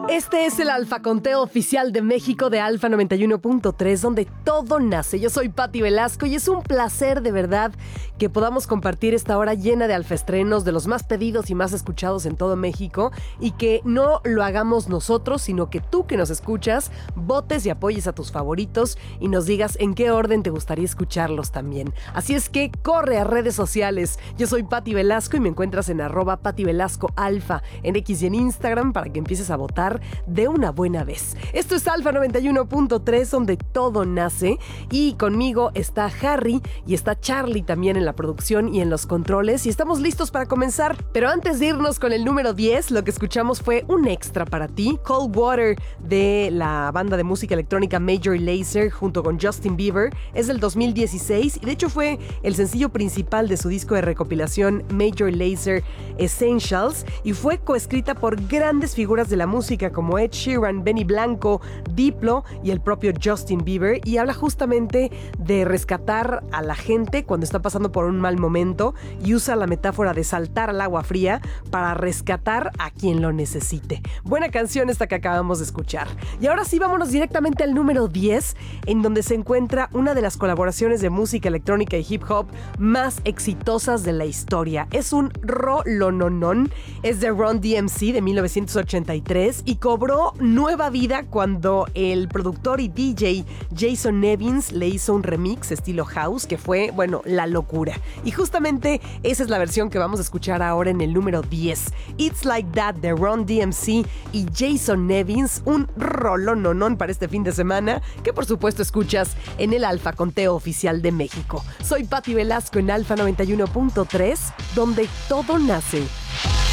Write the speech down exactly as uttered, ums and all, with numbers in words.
Este es el Alfa Conteo Oficial de México de Alfa noventa y uno punto tres, donde todo nace. Yo soy Pati Velasco y es un placer de verdad que podamos compartir esta hora llena de alfaestrenos, de los más pedidos y más escuchados en todo México, y que no lo hagamos nosotros, sino que tú que nos escuchas, votes y apoyes a tus favoritos y nos digas en qué orden te gustaría escucharlos también. Así es que corre a redes sociales. Yo soy Pati Velasco y me encuentras en arroba Pati Velasco Alfa en X y en Instagram para que empieces a votar de una buena vez. Esto es Alfa noventa y uno punto tres, donde todo nace, y conmigo está Harry y está Charlie también en la producción y en los controles, y estamos listos para comenzar. Pero antes de irnos con el número diez, lo que escuchamos fue un extra para ti, Cold Water, de la banda de música electrónica Major Lazer junto con Justin Bieber. Es del dos mil dieciséis y de hecho fue el sencillo principal de su disco de recopilación Major Lazer Essentials, y fue coescrita por grandes figuras de la música como Ed Sheeran, Benny Blanco, Diplo y el propio Justin Bieber, y habla justamente de rescatar a la gente cuando está pasando por un mal momento, y usa la metáfora de saltar al agua fría para rescatar a quien lo necesite. Buena canción esta que acabamos de escuchar. Y ahora sí, vámonos directamente al número diez, en donde se encuentra una de las colaboraciones de música electrónica y hip hop más exitosas de la historia. Es un rolononón, es de Run D M C de mil novecientos ochenta y tres y cobró nueva vida cuando el productor y D J Jason Nevins le hizo un remix estilo house que fue, bueno, la locura. Y justamente esa es la versión que vamos a escuchar ahora en el número diez. It's Like That de Run D M C y Jason Nevins, un rolononón para este fin de semana que por supuesto escuchas en el Alfa Conteo Oficial de México. Soy Pati Velasco en Alfa noventa y uno punto tres, donde todo nace.